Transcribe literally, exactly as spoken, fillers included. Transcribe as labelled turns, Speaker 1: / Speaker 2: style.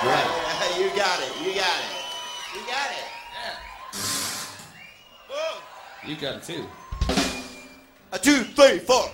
Speaker 1: Right. You got it. You got it. You got it.
Speaker 2: Yeah.
Speaker 1: Whoa.
Speaker 2: You got it too.
Speaker 1: A two, three, four.